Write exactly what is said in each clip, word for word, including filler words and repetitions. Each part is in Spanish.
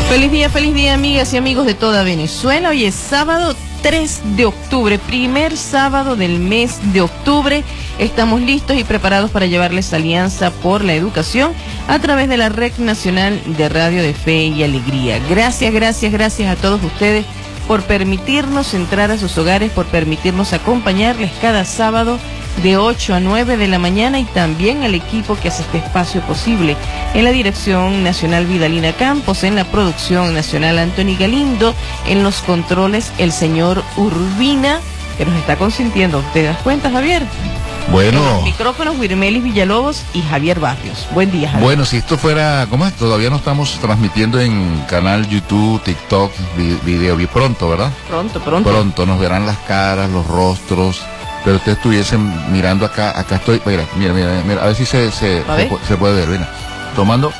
Feliz día, feliz día, amigas y amigos de toda Venezuela. Hoy es sábado tres de octubre, primer sábado del mes de octubre. Estamos listos y preparados para llevarles Alianza por la Educación a través de la Red Nacional de Radio de Fe y Alegría. Gracias, gracias, gracias a todos ustedes por permitirnos entrar a sus hogares, por permitirnos acompañarles cada sábado de ocho a nueve de la mañana, y también al equipo que hace este espacio posible. En la dirección nacional Vidalina Campos, en la producción nacional Anthony Galindo, en los controles el señor Urbina, que nos está consintiendo. ¿Te das cuenta, Javier? Bueno. En los micrófonos Wirmelis Villalobos y Javier Barrios. Buen día, Javier. Bueno, si esto fuera, ¿cómo es? Todavía no estamos transmitiendo en canal YouTube, TikTok, vi- video, vi pronto, ¿verdad? Pronto, pronto. Pronto nos verán las caras, los rostros. Pero ustedes estuviesen mirando acá, acá estoy, mira, mira, mira, mira, a ver si se, se, ¿A ver? se, se puede ver, mira. Tomando.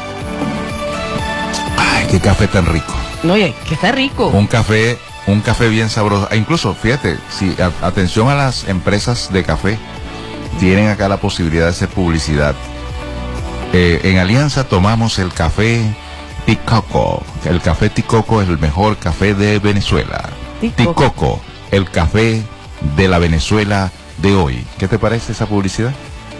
Ay, qué café tan rico. No, oye, que está rico. Un café, un café bien sabroso. E incluso, fíjate, si a- atención a las empresas de café, tienen acá la posibilidad de hacer publicidad. Eh, en Alianza tomamos el café Ticoco. El café Ticoco es el mejor café de Venezuela. Ticoco. Ticoco, el café de la Venezuela de hoy. ¿Qué te parece esa publicidad?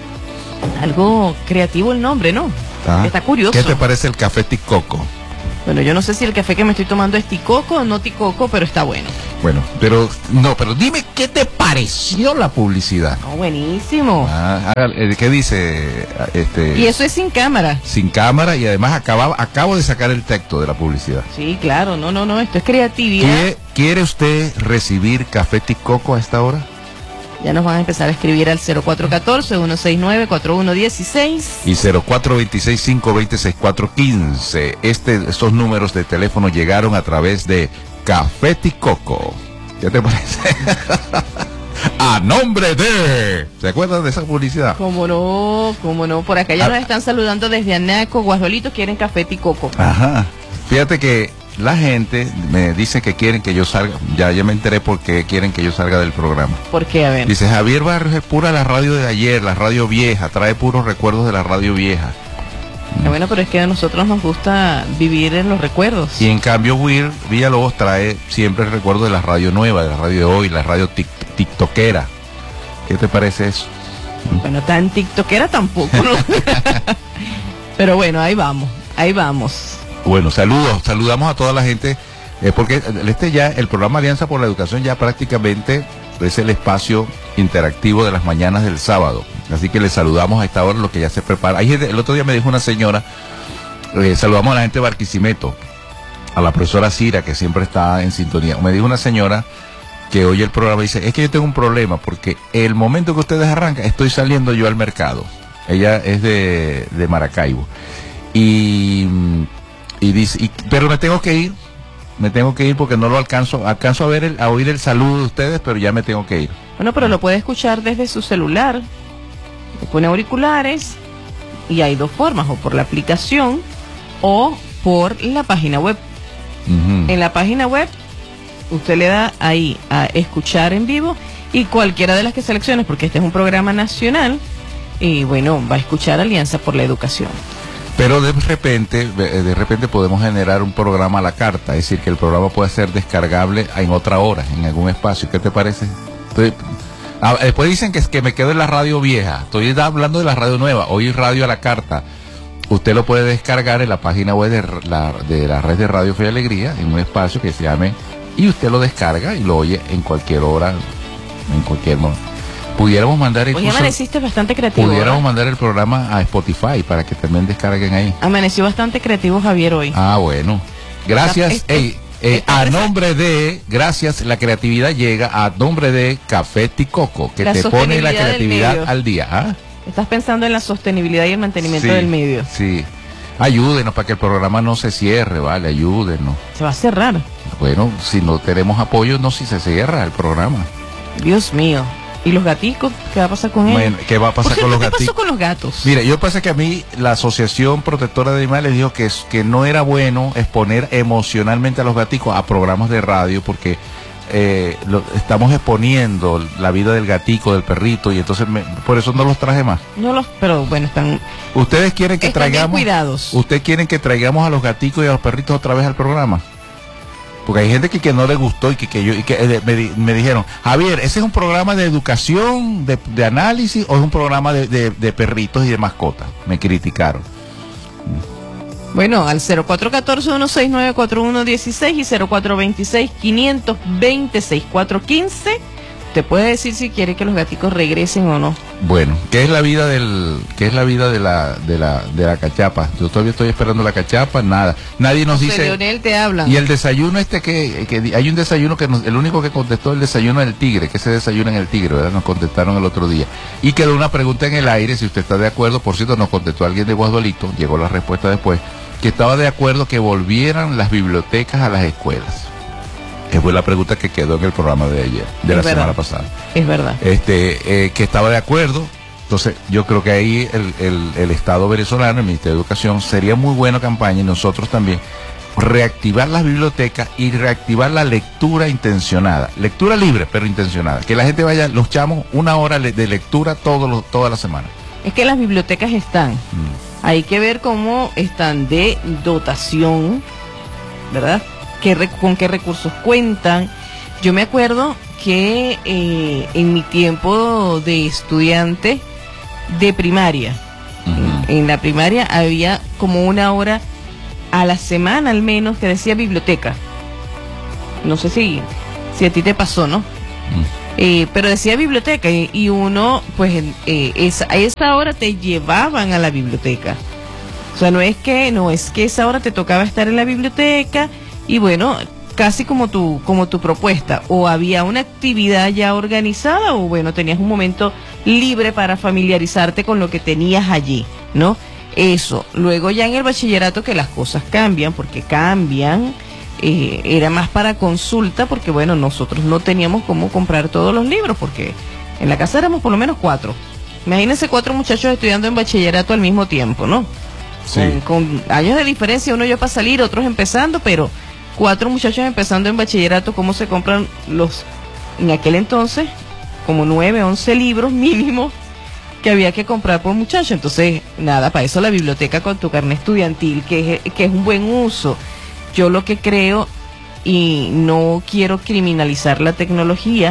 Algo creativo el nombre, ¿no? Ah, Está curioso. ¿Qué te parece el café Ticoco? Bueno, yo no sé si el café que me estoy tomando es ticoco o no ticoco, pero está bueno. Bueno, pero no, pero dime qué te pareció la publicidad. No, buenísimo. Ah, hágale, ¿qué dice este? Y eso es sin cámara. Sin cámara, y además acaba, acabo de sacar el texto de la publicidad. Sí, claro, no, no, no, esto es creatividad. ¿Quiere, ¿Quiere usted recibir café Ticoco a esta hora? Ya nos van a empezar a escribir al cero cuatro uno cuatro, uno seis nueve, cuatro uno uno seis. Y cero cuatro dos seis, cinco dos cero, seis cuatro uno cinco. Este, estos números de teléfono llegaron a través de Café Ticoco. ¿Qué te parece? A nombre de... ¿Se acuerdan de esa publicidad? Cómo no, cómo no. Por acá ya Ah. nos están saludando desde Anaco, Guajuelitos, quieren café ticoco. Ajá. Fíjate que la gente me dice que quieren que yo salga. Ya, ya me enteré por qué quieren que yo salga del programa. ¿Por qué? A ver. Dice, Javier Barrios es pura la radio de ayer, la radio vieja, trae puros recuerdos de la radio vieja. Ah, bueno, pero es que a nosotros nos gusta vivir en los recuerdos. Y en cambio, Will Villalobos trae siempre el recuerdo de la radio nueva, de la radio de hoy, la radio tic tiktokera. ¿Qué te parece eso? Bueno, tan tiktokera tampoco, ¿no? Pero bueno, ahí vamos, ahí vamos. Bueno, saludos, saludamos a toda la gente, eh, porque este ya, el programa Alianza por la Educación ya prácticamente es el espacio interactivo de las mañanas del sábado. Así que les saludamos a esta hora, lo que ya se prepara. Ahí, el otro día me dijo una señora, eh, saludamos a la gente de Barquisimeto, a la profesora Cira, que siempre está en sintonía. Me dijo una señora que oye el programa y dice, es que yo tengo un problema, porque el momento que ustedes arrancan, estoy saliendo yo al mercado. Ella es de, de Maracaibo. Y, y dice, y, pero me tengo que ir, me tengo que ir porque no lo alcanzo, alcanzo a ver el, a oír el saludo de ustedes, pero ya me tengo que ir. Bueno, pero lo puede escuchar desde su celular. Le pone auriculares y hay dos formas, o por la aplicación o por la página web. Uh-huh. En la página web usted le da ahí a escuchar en vivo y cualquiera de las que seleccione, porque este es un programa nacional, y bueno, va a escuchar Alianza por la Educación. Pero de repente, de repente podemos generar un programa a la carta, es decir, que el programa puede ser descargable en otra hora, en algún espacio. ¿Qué te parece? Estoy, ah, después dicen que es que me quedo en la radio vieja. Estoy hablando de la radio nueva. Hoy radio a la carta. Usted lo puede descargar en la página web de la, de la red de Radio Fe y Alegría, en un espacio que se llame, y usted lo descarga y lo oye en cualquier hora, en cualquier momento. Pudiéramos mandar incluso, Hoy amaneciste bastante creativo. pudiéramos ¿verdad? mandar el programa a Spotify para que también descarguen ahí. Amaneció bastante creativo Javier hoy. Ah, bueno. Gracias. Está- Ey, eh, está a presa- nombre de, gracias, la creatividad llega a nombre de Café Ticoco, que La te pone la sostenibilidad del creatividad medio. al día. ¿Ah? Estás pensando en la sostenibilidad y el mantenimiento Sí, del medio. Sí. Ayúdenos para que el programa no se cierre, vale, ayúdenos. Se va a cerrar. Bueno, si no tenemos apoyo, no, si se cierra el programa. Dios mío. ¿Y los gaticos? ¿Qué va a pasar con ellos? Bueno, ¿qué va a pasar ¿Por qué con los ¿Qué pasó gaticos? con los gatos? Mira, yo pasa que a mí la Asociación Protectora de Animales dijo que, es, que no era bueno exponer emocionalmente a los gaticos a programas de radio porque eh, lo, estamos exponiendo la vida del gatico, del perrito, y entonces me, por eso no los traje más. No los, pero bueno, están. Ustedes quieren que están bien traigamos, cuidados. ustedes quieren que traigamos a los gaticos y a los perritos otra vez al programa. Porque hay gente que, que no le gustó y que, que yo y que eh, me, me dijeron, Javier, ¿ese es un programa de educación, de, de análisis, o es un programa de, de, de perritos y de mascotas? Me criticaron. Bueno, al cero cuatro uno cuatro, uno seis nueve, cuatro uno uno seis y cero cuatro dos seis, cinco dos cero, seis cuatro uno cinco, te puede decir si quiere que los gaticos regresen o no. Bueno, ¿qué es la vida del, qué es la vida de la, de la, de la cachapa? Yo todavía estoy esperando la cachapa, nada. Nadie nos dice. Leonel, te hablan. Y el desayuno este que, que hay un desayuno que nos, el único que contestó el desayuno del tigre, que se desayuna en el tigre, ¿verdad? Nos contestaron el otro día. Y quedó una pregunta en el aire, si usted está de acuerdo. Por cierto, nos contestó alguien de Guasdualito, llegó la respuesta después, que estaba de acuerdo que volvieran las bibliotecas a las escuelas. Esa fue la pregunta que quedó en el programa de ayer, de la semana pasada. Es verdad. Este, eh, que estaba de acuerdo. Entonces, yo creo que ahí el, el, el Estado venezolano, el Ministerio de Educación, sería muy buena campaña, y nosotros también, reactivar las bibliotecas y reactivar la lectura intencionada. Lectura libre, pero intencionada. Que la gente vaya, los chamos, una hora de lectura todos los, toda la semana. Es que las bibliotecas están. Mm. Hay que ver cómo están de dotación, ¿verdad? ¿Qué, con qué recursos cuentan? Yo me acuerdo que eh, en mi tiempo de estudiante de primaria, uh-huh. en, en la primaria había como una hora a la semana al menos que decía biblioteca. No sé si, si a ti te pasó, ¿no? Uh-huh. Eh, pero decía biblioteca y, y uno, pues, eh, esa, a esa hora te llevaban a la biblioteca. O sea, no es que, no es que esa hora te tocaba estar en la biblioteca y bueno, casi como tu, como tu propuesta, o había una actividad ya organizada o bueno, tenías un momento libre para familiarizarte con lo que tenías allí, ¿no? Eso. Luego ya en el bachillerato que las cosas cambian, porque cambian. Eh, era más para consulta porque bueno, nosotros no teníamos cómo comprar todos los libros porque en la casa éramos por lo menos cuatro. Imagínense cuatro muchachos estudiando en bachillerato al mismo tiempo, ¿no? Sí. Con, con años de diferencia, uno ya para salir, otros empezando, pero cuatro muchachos empezando en bachillerato, ¿cómo se compran los, en aquel entonces, como nueve, once libros mínimo que había que comprar por muchacho? Entonces, nada, para eso la biblioteca con tu carnet estudiantil, que es, que es un buen uso. Yo lo que creo, y no quiero criminalizar la tecnología,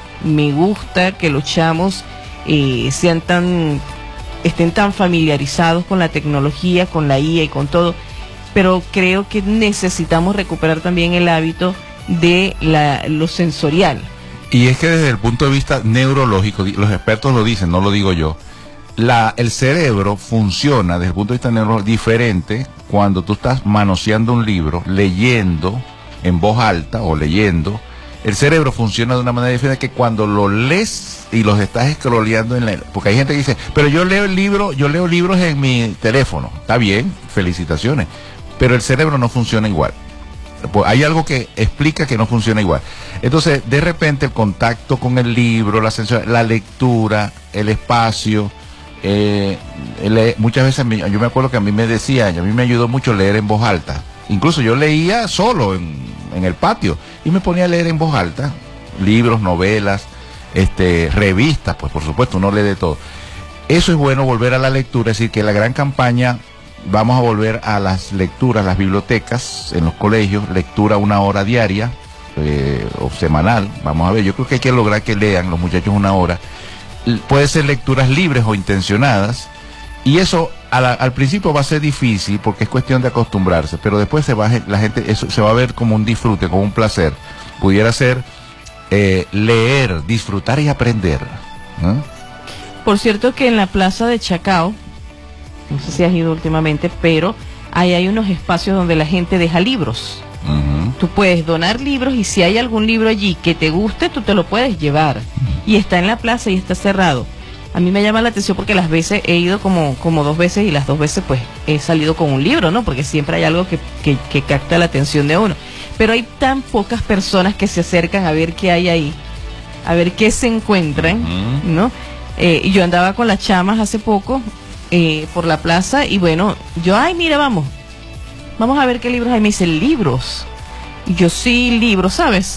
me gusta que los chamos eh, sean tan, estén tan familiarizados con la tecnología, con la I A y con todo, pero creo que necesitamos recuperar también el hábito de la, lo sensorial. Y es que desde el punto de vista neurológico, los expertos lo dicen, no lo digo yo, la, el cerebro funciona desde el punto de vista neurológico diferente cuando tú estás manoseando un libro, leyendo en voz alta o leyendo. El cerebro funciona de una manera diferente que cuando lo lees y los estás scrolleando en la... Porque hay gente que dice, pero yo leo el libro, yo leo libros en mi teléfono. Está bien, felicitaciones, pero el cerebro no funciona igual. Pues hay algo que explica que no funciona igual. Entonces, de repente el contacto con el libro, la sensación, la lectura, el espacio... Eh, le, muchas veces me, yo me acuerdo que a mí me decían, a mí me ayudó mucho leer en voz alta. Incluso yo leía solo en, en el patio y me ponía a leer en voz alta libros, novelas, este, revistas, pues por supuesto uno lee de todo. Eso es bueno, volver a la lectura, es decir que la gran campaña, vamos a volver a las lecturas, las bibliotecas en los colegios, lectura una hora diaria eh, o semanal. Vamos a ver, yo creo que hay que lograr que lean los muchachos una hora. Puede ser lecturas libres o intencionadas, y eso a la, al principio va a ser difícil porque es cuestión de acostumbrarse, pero después se va, la gente eso se va a ver como un disfrute, como un placer. Pudiera ser eh, leer, disfrutar y aprender, ¿no? Por cierto que en la plaza de Chacao, no sé si has ido últimamente, pero ahí hay unos espacios donde la gente deja libros. Uh-huh. Tú puedes donar libros y si hay algún libro allí que te guste, tú te lo puedes llevar. Y está en la plaza y está cerrado. A mí me llama la atención porque las veces he ido como, como dos veces y las dos veces pues he salido con un libro, ¿no? Porque siempre hay algo que, que, que capta la atención de uno. Pero hay tan pocas personas que se acercan a ver qué hay ahí, a ver qué se encuentran, uh-huh. ¿no? Eh, yo andaba con las chamas hace poco eh, por la plaza y bueno, yo, ay, mira, vamos. Vamos a ver qué libros hay. Me dicen, libros. Y yo, sí, libros, ¿sabes?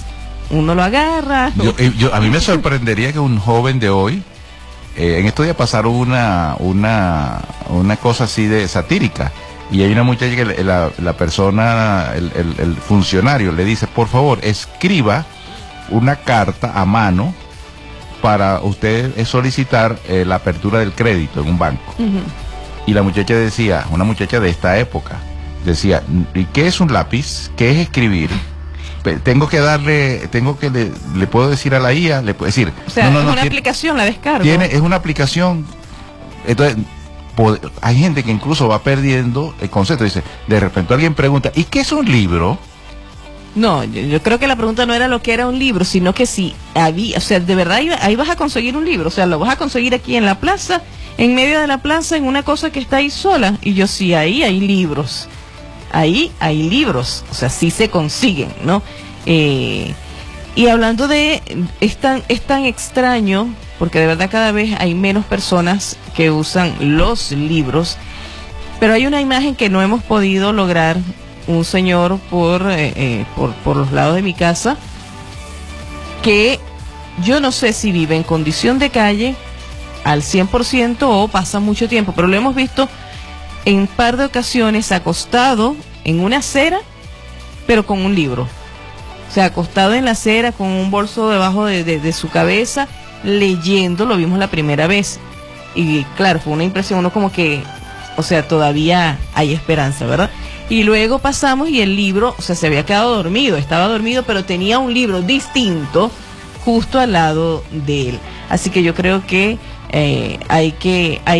uno lo agarra. Yo, yo, a mí me sorprendería que un joven de hoy, eh, en estos días pasaron una, una, una cosa así de satírica, y hay una muchacha que la, la persona, el, el, el funcionario le dice, por favor, escriba una carta a mano para usted solicitar eh, la apertura del crédito en un banco. Uh-huh. Y la muchacha decía, una muchacha de esta época, decía, ¿y qué es un lápiz? ¿Qué es escribir? Tengo que darle, tengo que, le, le puedo decir a la I A, le puedo decir... O sea, no, no, es no, una tiene, aplicación, la descargo. Tiene, es una aplicación, entonces, pod, hay gente que incluso va perdiendo el concepto, dice, de repente alguien pregunta, ¿y qué es un libro? No, yo, yo creo que la pregunta no era lo que era un libro, sino que si había, o sea, de verdad ahí, ahí vas a conseguir un libro, o sea, lo vas a conseguir aquí en la plaza, en medio de la plaza, en una cosa que está ahí sola, y yo sí, ahí hay libros. Ahí hay libros, o sea, sí se consiguen, ¿no? Eh, y hablando de, es tan, es tan extraño, porque de verdad cada vez hay menos personas que usan los libros, pero hay una imagen que no hemos podido lograr, un señor por, eh, eh, por, por los lados de mi casa, que yo no sé si vive en condición de calle al cien por ciento o pasa mucho tiempo, pero lo hemos visto en un par de ocasiones acostado en una acera, pero con un libro. O sea, acostado en la acera con un bolso debajo de, de, de su cabeza, leyendo, lo vimos la primera vez. Y claro, fue una impresión, uno como que, o sea, todavía hay esperanza, ¿verdad? Y luego pasamos y el libro, o sea, se había quedado dormido, estaba dormido, pero tenía un libro distinto justo al lado de él. Así que yo creo que eh, hay que... Hay